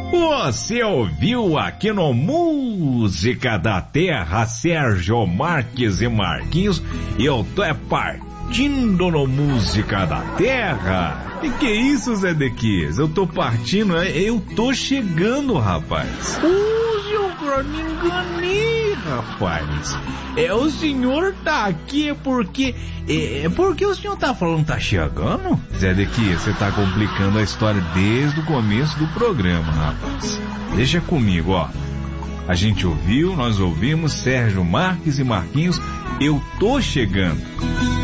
Você ouviu aqui no Música da Terra, Sérgio Marques e Marquinhos. Eu tô partindo no Música da Terra. E que isso, Zé Dequias? Eu tô partindo, eu tô chegando, rapaz. Eu me enganei, rapaz. O senhor tá aqui porque o senhor tá falando tá chegando? Zé Dequias, você tá complicando a história desde o começo do programa, rapaz. Deixa comigo, ó. A gente ouviu, nós ouvimos Sérgio Marques e Marquinhos. Eu tô chegando.